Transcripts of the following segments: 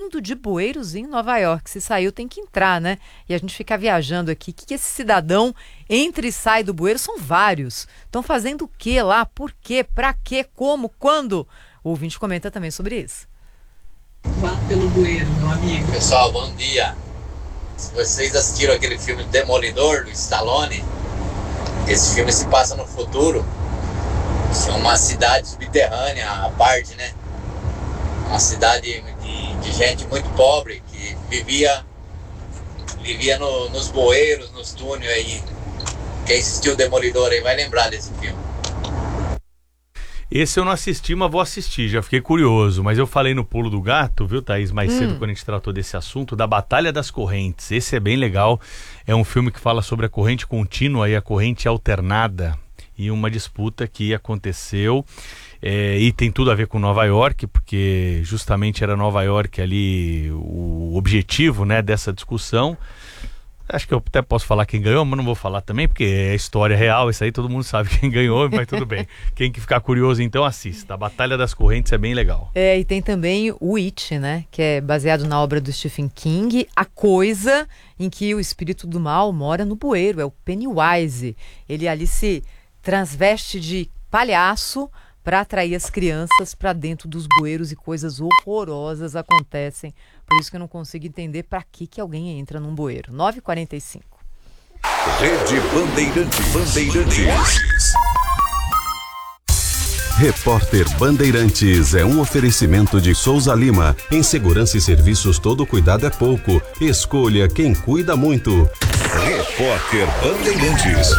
Mundo de bueiros em Nova York. Se saiu, tem que entrar, né? E a gente fica viajando aqui. O que esse cidadão entra e sai do bueiro? São vários. Estão fazendo o que lá? Por quê? Pra quê? Como? Quando? O ouvinte comenta também sobre isso. Vá pelo bueiro, meu amigo. Pessoal, bom dia. Se vocês assistiram aquele filme Demolidor, do Stallone, esse filme se passa no futuro. É uma cidade subterrânea, a parte, né? Uma cidade de gente muito pobre que vivia nos bueiros, nos túneis aí. Quem assistiu o Demolidor aí vai lembrar desse filme. Esse eu não assisti, mas vou assistir, já fiquei curioso. Mas eu falei no Pulo do Gato, viu, Thaís, mais cedo, quando a gente tratou desse assunto, da Batalha das Correntes. Esse é bem legal, é um filme que fala sobre a corrente contínua e a corrente alternada, e uma disputa que aconteceu, e tem tudo a ver com Nova York, porque justamente era Nova York ali o objetivo, né, dessa discussão. Acho que eu até posso falar quem ganhou, mas não vou falar também, porque é história real, isso aí todo mundo sabe quem ganhou, mas tudo bem. Quem que ficar curioso, então assista. A Batalha das Correntes é bem legal. E tem também o It, né, que é baseado na obra do Stephen King, A Coisa, em que o espírito do mal mora no bueiro, é o Pennywise. Ele ali se transveste de palhaço para atrair as crianças para dentro dos bueiros, e coisas horrorosas acontecem. Por isso que eu não consigo entender para que alguém entra num bueiro. 9h45. Rede Bandeirantes. Repórter Bandeirantes é um oferecimento de Souza Lima. Em segurança e serviços, todo cuidado é pouco. Escolha quem cuida muito. Repórter Bandeirantes.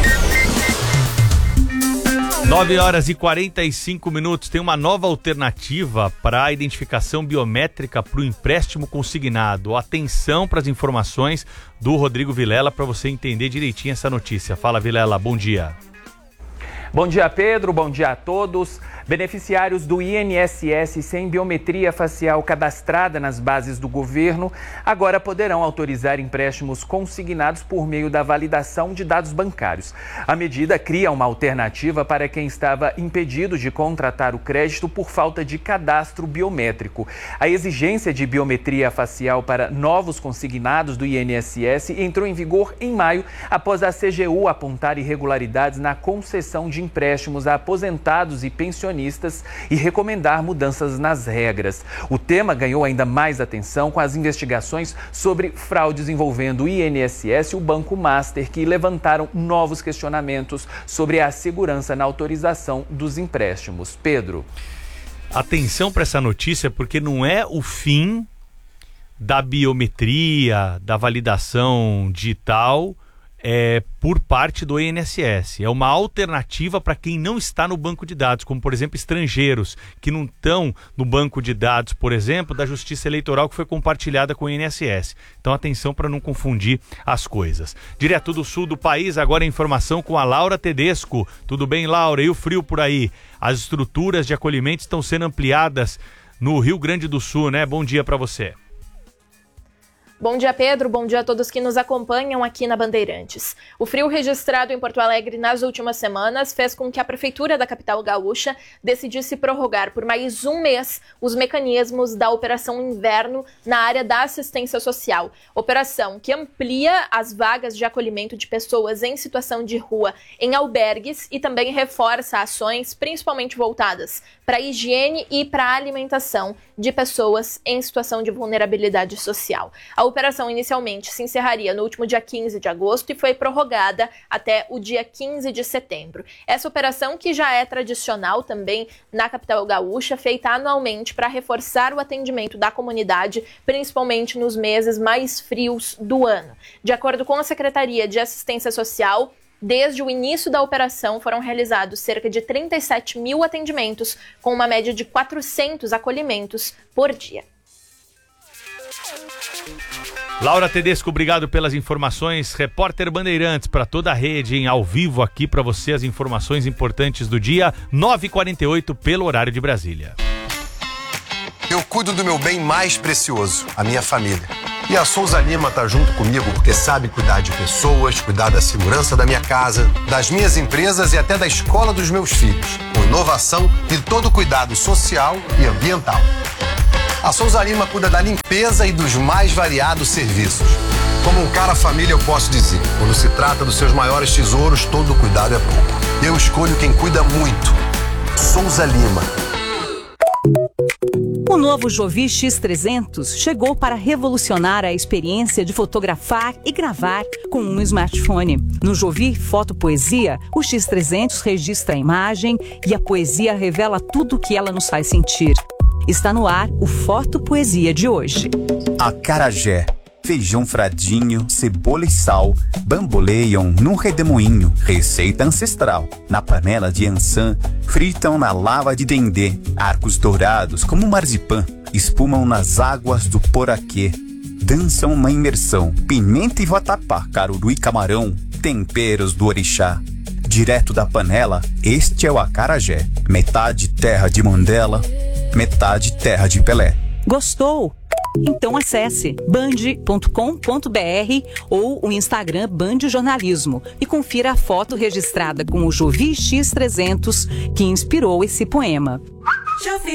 9h45. Tem uma nova alternativa para a identificação biométrica para o empréstimo consignado. Atenção para as informações do Rodrigo Vilela para você entender direitinho essa notícia. Fala, Vilela, bom dia. Bom dia, Pedro, bom dia a todos. Beneficiários do INSS sem biometria facial cadastrada nas bases do governo agora poderão autorizar empréstimos consignados por meio da validação de dados bancários. A medida cria uma alternativa para quem estava impedido de contratar o crédito por falta de cadastro biométrico. A exigência de biometria facial para novos consignados do INSS entrou em vigor em maio, após a CGU apontar irregularidades na concessão de empréstimos a aposentados e pensionistas e recomendar mudanças nas regras. O tema ganhou ainda mais atenção com as investigações sobre fraudes envolvendo o INSS e o Banco Master, que levantaram novos questionamentos sobre a segurança na autorização dos empréstimos. Pedro. Atenção para essa notícia, porque não é o fim da biometria, da validação digital por parte do INSS. É uma alternativa para quem não está no banco de dados, como, por exemplo, estrangeiros que não estão no banco de dados, por exemplo, da Justiça Eleitoral, que foi compartilhada com o INSS. Então, atenção para não confundir as coisas. Direto do sul do país, agora a informação com a Laura Tedesco. Tudo bem, Laura? E o frio por aí? As estruturas de acolhimento estão sendo ampliadas no Rio Grande do Sul, né? Bom dia para você. Bom dia, Pedro. Bom dia a todos que nos acompanham aqui na Bandeirantes. O frio registrado em Porto Alegre nas últimas semanas fez com que a Prefeitura da capital gaúcha decidisse prorrogar por mais um mês os mecanismos da Operação Inverno na área da assistência social. Operação que amplia as vagas de acolhimento de pessoas em situação de rua em albergues e também reforça ações principalmente voltadas para a higiene e para a alimentação de pessoas em situação de vulnerabilidade social. A operação inicialmente se encerraria no último dia 15 de agosto e foi prorrogada até o dia 15 de setembro. Essa operação, que já é tradicional também na capital gaúcha, feita anualmente para reforçar o atendimento da comunidade, principalmente nos meses mais frios do ano. De acordo com a Secretaria de Assistência Social, desde o início da operação foram realizados cerca de 37 mil atendimentos, com uma média de 400 acolhimentos por dia. Laura Tedesco, obrigado pelas informações. Repórter Bandeirantes para toda a rede, ao vivo aqui para você as informações importantes do dia. 9h48 pelo horário de Brasília. Eu cuido do meu bem mais precioso, a minha família. E a Souza Lima tá junto comigo porque sabe cuidar de pessoas, cuidar da segurança da minha casa, das minhas empresas e até da escola dos meus filhos, com inovação e todo cuidado social e ambiental. A Souza Lima cuida da limpeza e dos mais variados serviços. Como um cara família, eu posso dizer, quando se trata dos seus maiores tesouros, todo cuidado é pouco. Eu escolho quem cuida muito. Souza Lima. O novo Jovi X300 chegou para revolucionar a experiência de fotografar e gravar com um smartphone. No Jovi Foto Poesia, o X300 registra a imagem e a poesia revela tudo o que ela nos faz sentir. Está no ar o Foto Poesia de hoje. Acarajé. Feijão fradinho, cebola e sal, bamboleiam num redemoinho, receita ancestral. Na panela de ançã, fritam na lava de dendê, arcos dourados como marzipan, espumam nas águas do poraquê. Dançam uma imersão, pimenta e vatapá, caruru e camarão, temperos do orixá. Direto da panela, este é o acarajé, metade terra de Mandela, metade terra de Pelé. Gostou? Então acesse band.com.br ou o Instagram Band Jornalismo e confira a foto registrada com o Jovi X300 que inspirou esse poema.